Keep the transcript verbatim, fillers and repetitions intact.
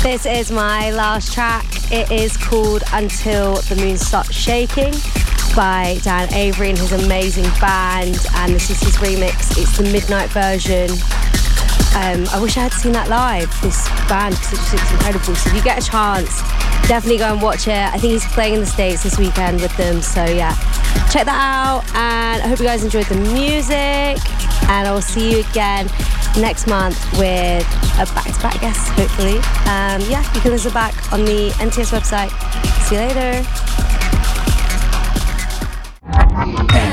This is my last track. It is called Until the Moon Starts Shaking by Dan Avery and his amazing band, and this is his remix. It's the midnight version. Um, I wish I had seen that live, this band, because it just looks incredible. So if you get a chance, definitely go and watch it. I think he's playing in the States this weekend with them, so yeah, check that out. And I hope you guys enjoyed the music, and I will see you again next month with a back-to-back guest, hopefully. Um, yeah, you can listen back on the N T S website. See you later.